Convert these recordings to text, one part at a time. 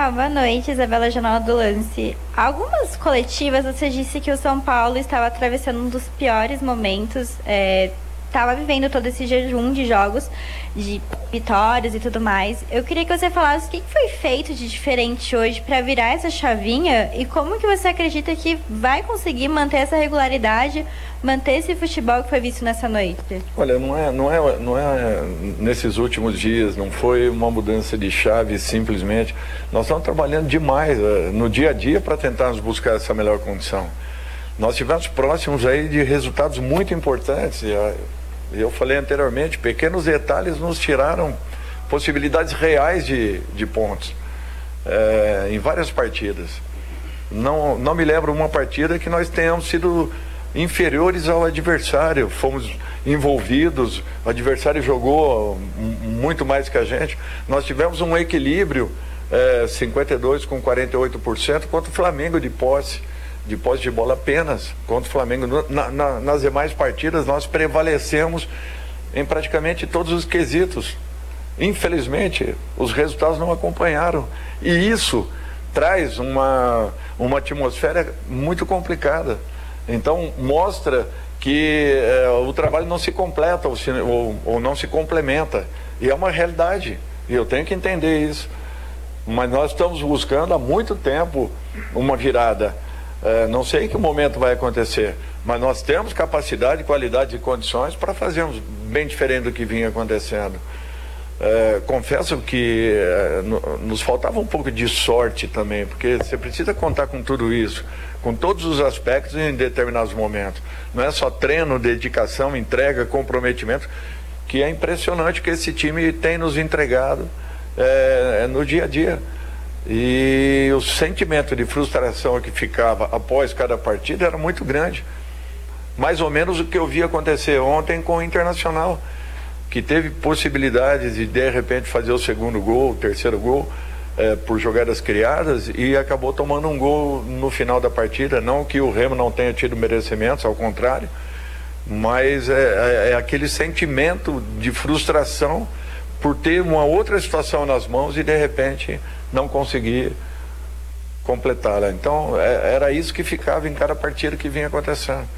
Dorival, boa noite. Isabela Janela do Lance. Algumas coletivas você disse que o São Paulo estava atravessando um dos piores momentos, estava vivendo todo esse jejum de jogos, de vitórias e tudo mais. Eu queria que você falasse o que foi feito de diferente hoje para virar essa chavinha e como que você acredita que vai conseguir manter essa regularidade, manter esse futebol que foi visto nessa noite. Olha, não é nesses últimos dias, não foi uma mudança de chave simplesmente. Nós estamos trabalhando demais no dia a dia para tentarmos buscar essa melhor condição. Nós estivemos próximos aí de resultados muito importantes. Eu falei anteriormente, pequenos detalhes nos tiraram possibilidades reais de pontos em várias partidas. Não me lembro uma partida que nós tenhamos sido inferiores ao adversário, fomos envolvidos, o adversário jogou muito mais que a gente. Nós tivemos um equilíbrio 52 com 48% contra o Flamengo de posse de bola apenas contra o Flamengo. Nas demais partidas nós prevalecemos em praticamente todos os quesitos. Infelizmente os resultados não acompanharam e isso traz uma atmosfera muito complicada. Então mostra que o trabalho não se completa ou não se complementa, e é uma realidade, e eu tenho que entender isso. Mas nós estamos buscando há muito tempo uma virada. Não sei em que momento vai acontecer, mas nós temos capacidade, qualidade e condições para fazermos bem diferente do que vinha acontecendo. Confesso que nos faltava um pouco de sorte também, porque você precisa contar com tudo isso, com todos os aspectos em determinados momentos. Não é só treino, dedicação, entrega, comprometimento, que é impressionante que esse time tem nos entregado no dia a dia. E o sentimento de frustração que ficava após cada partida era muito grande. Mais ou menos o que eu vi acontecer ontem com o Internacional, que teve possibilidades de repente fazer o segundo gol, o terceiro gol, por jogadas criadas, e acabou tomando um gol no final da partida. Não que o Remo não tenha tido merecimentos, ao contrário, mas é aquele sentimento de frustração por ter uma outra situação nas mãos e de repente não conseguir completá-la. Então era isso que ficava em cada partida que vinha acontecendo.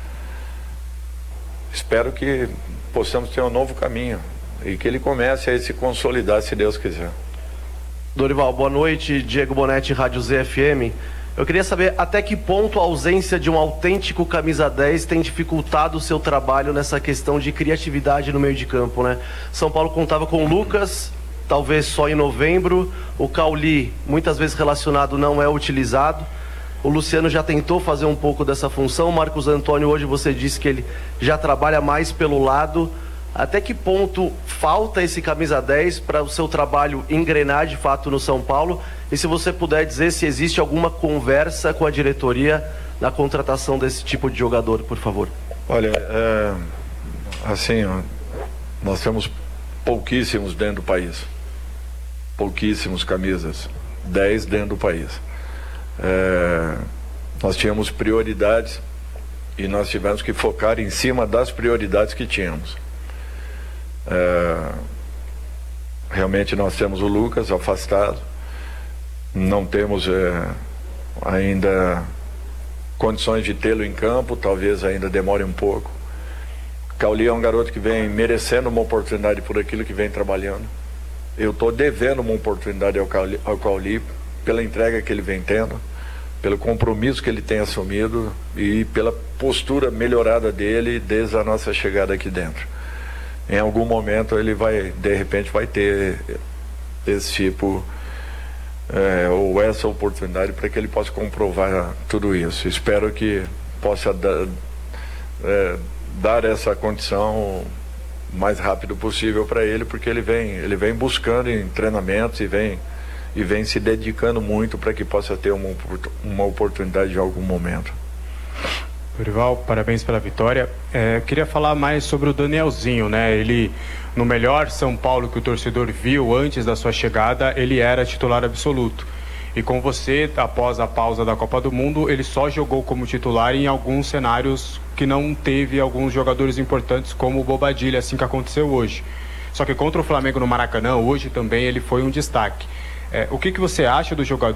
Espero que possamos ter um novo caminho e que ele comece a se consolidar, se Deus quiser. Dorival, boa noite. Diego Bonetti, Rádio ZFM. Eu queria saber até que ponto a ausência de um autêntico camisa 10 tem dificultado o seu trabalho nessa questão de criatividade no meio de campo, né? São Paulo contava com o Lucas, talvez só em novembro. O Cauli, muitas vezes relacionado, não é utilizado. O Luciano já tentou fazer um pouco dessa função. O Marcos Antônio, hoje você disse que ele já trabalha mais pelo lado. Até que ponto falta esse camisa 10 para o seu trabalho engrenar de fato no São Paulo? E se você puder dizer se existe alguma conversa com a diretoria na contratação desse tipo de jogador, por favor. Olha, assim, nós temos pouquíssimos dentro do país. Pouquíssimos camisas 10 dentro do país. Nós tínhamos prioridades e nós tivemos que focar em cima das prioridades que tínhamos. Realmente nós temos o Lucas afastado, não temos ainda condições de tê-lo em campo, talvez ainda demore um pouco. Cauli é um garoto que vem merecendo uma oportunidade por aquilo que vem trabalhando. Eu estou devendo uma oportunidade ao Cauli pela entrega que ele vem tendo, pelo compromisso que ele tem assumido e pela postura melhorada dele desde a nossa chegada aqui dentro. Em algum momento ele de repente vai ter esse tipo ou essa oportunidade para que ele possa comprovar tudo isso. Espero que possa dar essa condição o mais rápido possível para ele, porque ele vem buscando em treinamentos e vem se dedicando muito para que possa ter uma oportunidade em algum momento. Dorival, parabéns pela vitória. Eu queria falar mais sobre o Danielzinho, né? Ele, no melhor São Paulo que o torcedor viu antes da sua chegada, ele era titular absoluto. E com você, após a pausa da Copa do Mundo, ele só jogou como titular em alguns cenários que não teve alguns jogadores importantes, como o Bobadilla, assim que aconteceu hoje. Só que contra o Flamengo no Maracanã, hoje também ele foi um destaque. O que você acha do jogador?